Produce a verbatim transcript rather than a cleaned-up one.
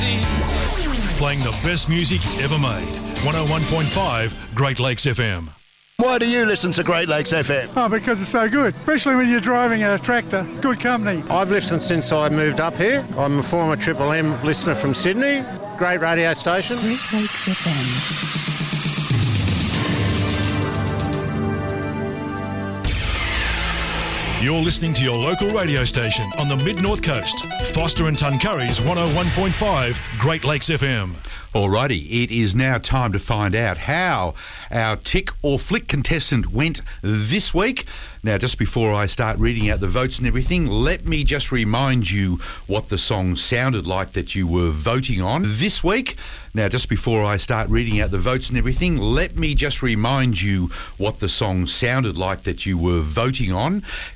magazines. Playing the best music ever made. one oh one point five Great Lakes F M. Why do you listen to Great Lakes F M? Oh, because it's so good, especially when you're driving a tractor. Good company. I've listened since I moved up here. I'm a former Triple M listener from Sydney. Great radio station. Great Lakes F M. You're listening to your local radio station on the Mid-North Coast. Foster and Tuncurry's one oh one point five Great Lakes F M. Alrighty, it is now time to find out how our tick or flick contestant went this week. Now, just before I start reading out the votes and everything, let me just remind you what the song sounded like that you were voting on this week. Now, just before I start reading out the votes and everything, let me just remind you what the song sounded like that you were voting on.